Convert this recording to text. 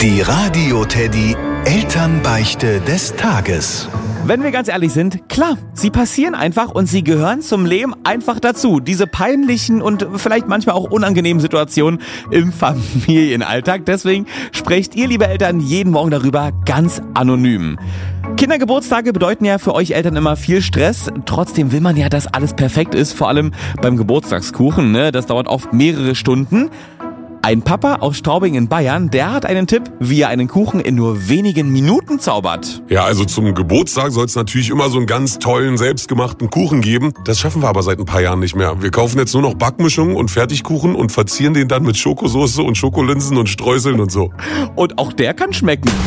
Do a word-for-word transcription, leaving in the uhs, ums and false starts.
Die Radio Teddy Elternbeichte des Tages. Wenn wir ganz ehrlich sind, klar, sie passieren einfach und sie gehören zum Leben einfach dazu. Diese peinlichen und vielleicht manchmal auch unangenehmen Situationen im Familienalltag. Deswegen sprecht ihr, liebe Eltern, jeden Morgen darüber ganz anonym. Kindergeburtstage bedeuten ja für euch Eltern immer viel Stress. Trotzdem will man ja, dass alles perfekt ist, vor allem beim Geburtstagskuchen, ne? Das dauert oft mehrere Stunden. Ein Papa aus Straubing in Bayern, der hat einen Tipp, wie er einen Kuchen in nur wenigen Minuten zaubert. Ja, also zum Geburtstag soll es natürlich immer so einen ganz tollen, selbstgemachten Kuchen geben. Das schaffen wir aber seit ein paar Jahren nicht mehr. Wir kaufen jetzt nur noch Backmischungen und Fertigkuchen und verzieren den dann mit Schokosauce und Schokolinsen und Streuseln und so. Und auch der kann schmecken.